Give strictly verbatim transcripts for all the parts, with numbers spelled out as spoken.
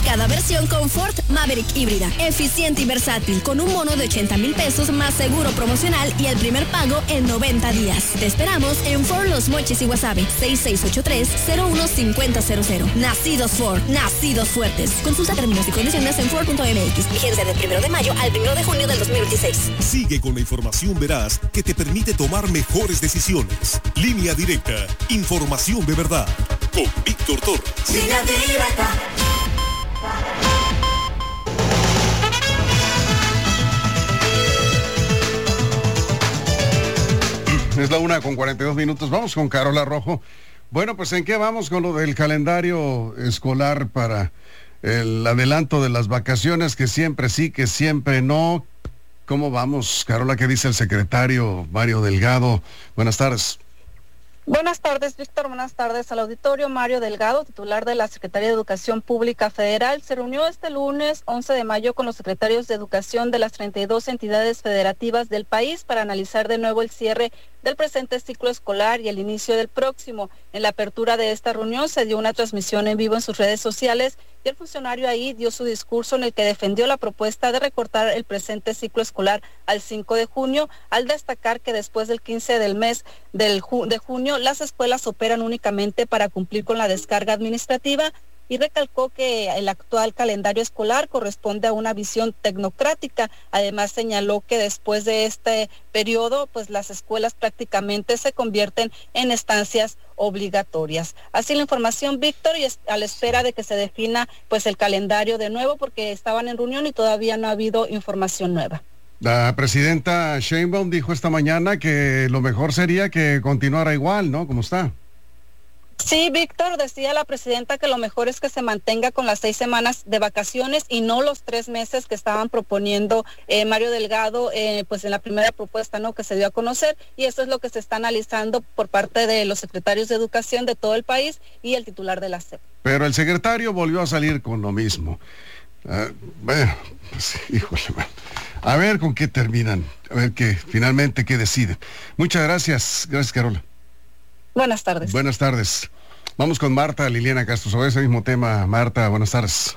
cada versión con Ford Maverick híbrida, eficiente y versátil, con un bono de ochenta mil pesos más seguro promocional y el primer pago en noventa días. Te esperamos en Ford Los Mochis y Guasave, seis seis ocho tres, cero uno cinco cero cero cero. Nacidos Ford, nacidos fuertes. Consulta términos y condiciones en Ford punto M X. Vigencia del primero de mayo al primero de junio del dos mil veintiséis. Sigue con la información veraz que te permite tomar mejores decisiones. Línea Directa, información de verdad. Con Víctor Torres. Línea Directa. Es la una con cuarenta y dos minutos. Vamos con Carola Rojo. Bueno, pues ¿en qué vamos con lo del calendario escolar para el adelanto de las vacaciones? Que siempre sí, que siempre no. ¿Cómo vamos, Carola? ¿Qué dice el secretario Mario Delgado? Buenas tardes. Buenas tardes, Víctor. Buenas tardes al auditorio. Mario Delgado, titular de la Secretaría de Educación Pública Federal, se reunió este lunes once de mayo con los secretarios de Educación de las treinta y dos entidades federativas del país para analizar de nuevo el cierre del presente ciclo escolar y el inicio del próximo. En la apertura de esta reunión se dio una transmisión en vivo en sus redes sociales y el funcionario ahí dio su discurso en el que defendió la propuesta de recortar el presente ciclo escolar al cinco de junio, al destacar que después del quince del mes del ju- de junio las escuelas operan únicamente para cumplir con la descarga administrativa, y recalcó que el actual calendario escolar corresponde a una visión tecnocrática. Además señaló que después de este periodo, pues las escuelas prácticamente se convierten en estancias obligatorias. Así la información, Víctor, y es a la espera de que se defina pues el calendario de nuevo, porque estaban en reunión y todavía no ha habido información nueva. La presidenta Sheinbaum dijo esta mañana que lo mejor sería que continuara igual, ¿no? Como está. Sí, Víctor, decía la presidenta que lo mejor es que se mantenga con las seis semanas de vacaciones y no los tres meses que estaban proponiendo eh, Mario Delgado, eh, pues en la primera propuesta, ¿no?, que se dio a conocer, y eso es lo que se está analizando por parte de los secretarios de Educación de todo el país y el titular de la S E P. Pero el secretario volvió a salir con lo mismo. Uh, bueno, pues, híjole, man. A ver con qué terminan, a ver qué, finalmente qué deciden. Muchas gracias, gracias, Carola. Buenas tardes. Buenas tardes. Vamos con Marta Liliana Castro sobre ese mismo tema. Marta, buenas tardes.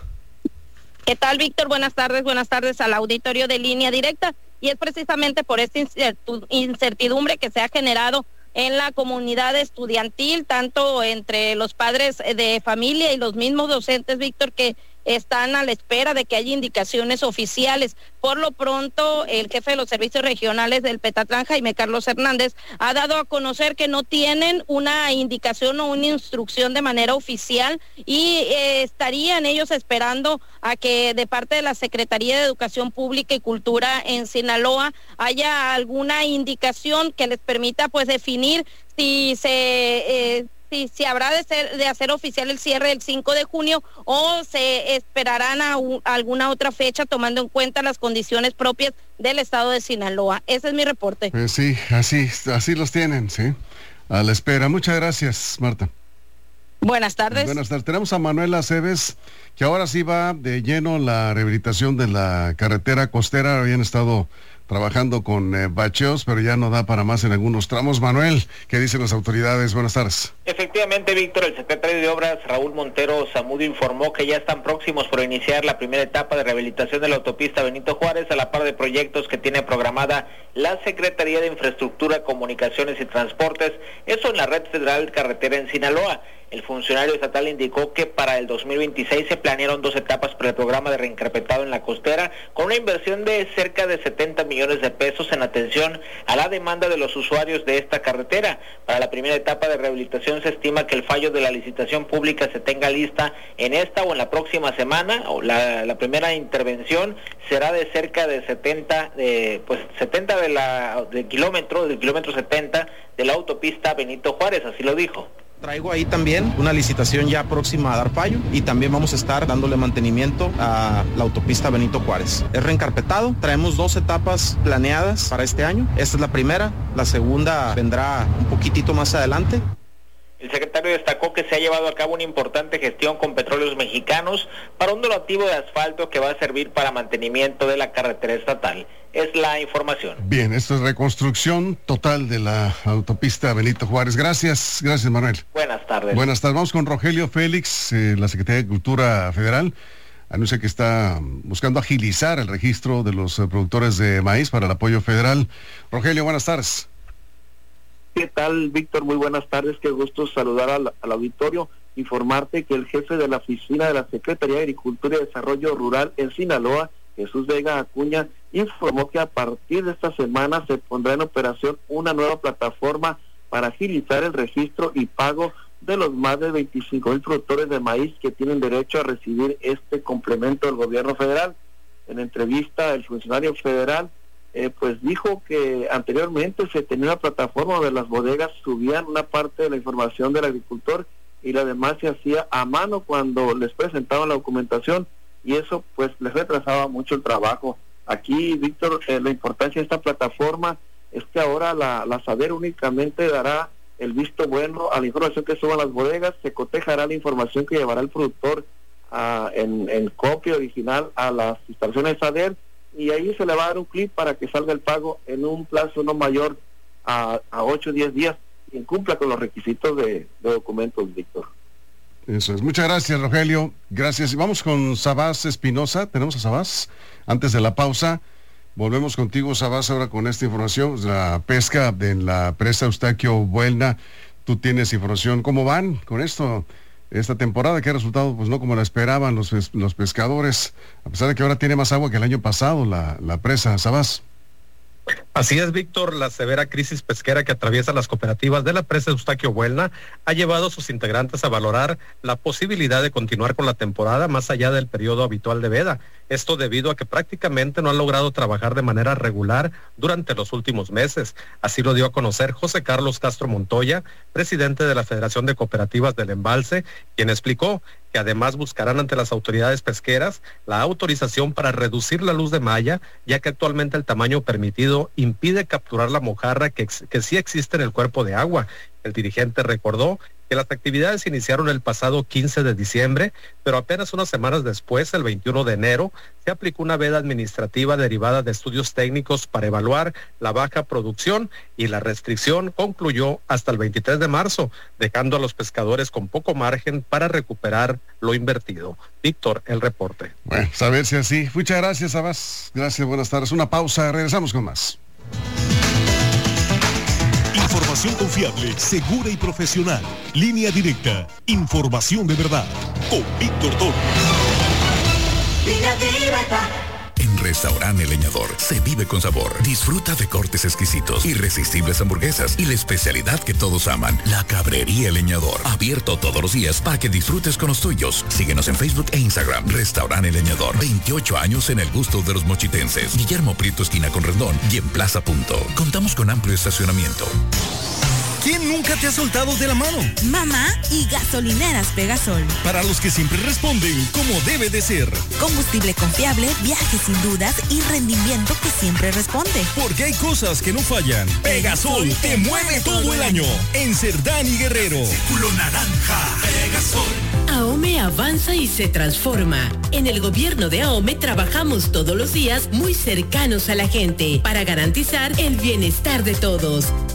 ¿Qué tal, Víctor? Buenas tardes, buenas tardes al auditorio de Línea Directa. Y es precisamente por esta incertidumbre que se ha generado en la comunidad estudiantil, tanto entre los padres de familia y los mismos docentes, Víctor, que están a la espera de que haya indicaciones oficiales. Por lo pronto, el jefe de los servicios regionales del Petatlán, Jaime Carlos Hernández, ha dado a conocer que no tienen una indicación o una instrucción de manera oficial y eh, estarían ellos esperando a que de parte de la Secretaría de Educación Pública y Cultura en Sinaloa haya alguna indicación que les permita pues definir si se... Eh, Si, si habrá de ser de hacer oficial el cierre el cinco de junio o se esperarán a, un, a alguna otra fecha tomando en cuenta las condiciones propias del estado de Sinaloa. Ese es mi reporte. Eh, sí, así, así los tienen, sí, a la espera. Muchas gracias, Marta. Buenas tardes. Buenas tardes. Tenemos a Manuela Aceves, que ahora sí va de lleno la rehabilitación de la carretera costera. Habían estado trabajando con eh, bacheos, pero ya no da para más en algunos tramos. Manuel, ¿qué dicen las autoridades? Buenas tardes. Efectivamente, Víctor, el secretario de Obras, Raúl Montero Zamudio, informó que ya están próximos por iniciar la primera etapa de rehabilitación de la autopista Benito Juárez, a la par de proyectos que tiene programada la Secretaría de Infraestructura, Comunicaciones y Transportes, eso en la red federal carretera en Sinaloa. El funcionario estatal indicó que para el dos mil veintiséis se planearon dos etapas para el programa de reencarpetado en la costera, con una inversión de cerca de setenta millones de pesos en atención a la demanda de los usuarios de esta carretera. Para la primera etapa de rehabilitación se estima que el fallo de la licitación pública se tenga lista en esta o en la próxima semana, o la, la primera intervención será de cerca de setenta, de, pues setenta de la del kilómetro, del kilómetro setenta de la autopista Benito Juárez, así lo dijo. Traigo ahí también una licitación ya próxima a dar fallo y también vamos a estar dándole mantenimiento a la autopista Benito Juárez. Es reencarpetado, traemos dos etapas planeadas para este año. Esta es la primera, la segunda vendrá un poquitito más adelante. El secretario destacó que se ha llevado a cabo una importante gestión con Petróleos Mexicanos para un donativo de asfalto que va a servir para mantenimiento de la carretera estatal. Es la información. Bien, esto es reconstrucción total de la autopista Benito Juárez. Gracias, gracias, Manuel. Buenas tardes. Buenas tardes. Vamos con Rogelio Félix, eh, la Secretaría de Cultura Federal. anuncia que está buscando agilizar el registro de los eh, productores de maíz para el apoyo federal. Rogelio, buenas tardes. ¿Qué tal, Víctor? Muy buenas tardes, qué gusto saludar al, al auditorio, informarte que el jefe de la oficina de la Secretaría de Agricultura y Desarrollo Rural en Sinaloa, Jesús Vega Acuña, informó que a partir de esta semana se pondrá en operación una nueva plataforma para agilizar el registro y pago de los más de veinticinco mil productores de maíz que tienen derecho a recibir este complemento del gobierno federal. En entrevista, el funcionario federal eh, pues dijo que anteriormente se tenía una plataforma donde las bodegas subían una parte de la información del agricultor y la demás se hacía a mano cuando les presentaban la documentación, y eso pues les retrasaba mucho el trabajo. Aquí, Víctor, eh, la importancia de esta plataforma es que ahora la, la SADER únicamente dará el visto bueno a la información que suban las bodegas, se cotejará la información que llevará el productor uh, en, en copia original a las instalaciones de SADER, y ahí se le va a dar un clic para que salga el pago en un plazo no mayor a, a ocho o diez días, y cumpla con los requisitos de, de documentos, Víctor. Eso es. Muchas gracias, Rogelio. Gracias. Y vamos con Sabás Espinosa. Tenemos a Sabás antes de la pausa. Volvemos contigo, Sabás, ahora con esta información. La pesca en la presa Eustaquio Buelna. Tú tienes información. ¿Cómo van con esto? Esta temporada, ¿qué ha resultado? Pues no como la esperaban los, los pescadores, a pesar de que ahora tiene más agua que el año pasado la, la presa. Sabás. Así es, Víctor, la severa crisis pesquera que atraviesa las cooperativas de la presa Eustaquio Buelna ha llevado a sus integrantes a valorar la posibilidad de continuar con la temporada más allá del periodo habitual de veda. Esto debido a que prácticamente no han logrado trabajar de manera regular durante los últimos meses. Así lo dio a conocer José Carlos Castro Montoya, presidente de la Federación de Cooperativas del Embalse, quien explicó que además buscarán ante las autoridades pesqueras la autorización para reducir la luz de malla, ya que actualmente el tamaño permitido impide capturar la mojarra que, que sí existe en el cuerpo de agua. El dirigente recordó que las actividades iniciaron el pasado quince de diciembre, pero apenas unas semanas después, el veintiuno de enero, se aplicó una veda administrativa derivada de estudios técnicos para evaluar la baja producción, y la restricción concluyó hasta el veintitrés de marzo, dejando a los pescadores con poco margen para recuperar lo invertido. Víctor, el reporte. Bueno, a ver si así. Muchas gracias, Sabás. Gracias, buenas tardes. Una pausa, regresamos con más. Información confiable, segura y profesional. Línea Directa. Información de verdad. Con Víctor Toro. Línea Directa. En Restaurante El Leñador se vive con sabor. Disfruta de cortes exquisitos, irresistibles hamburguesas y la especialidad que todos aman, la Cabrería El Leñador. Abierto todos los días para que disfrutes con los tuyos. Síguenos en Facebook e Instagram. Restaurante El Leñador. veintiocho años en el gusto de los mochitenses. Guillermo Prieto, esquina con Rendón, y en Plaza Punto. Contamos con amplio estacionamiento. ¿Quién nunca te ha soltado de la mano? Mamá y Gasolineras Pegasol. Para los que siempre responden como debe de ser. Combustible confiable, viajes sin dudas y rendimiento que siempre responde. Porque hay cosas que no fallan. Pegasol te mueve todo el año. En Cerdán y Guerrero. Círculo naranja. Pegasol. AOME avanza y se transforma. En el gobierno de AOME trabajamos todos los días muy cercanos a la gente para garantizar el bienestar de todos.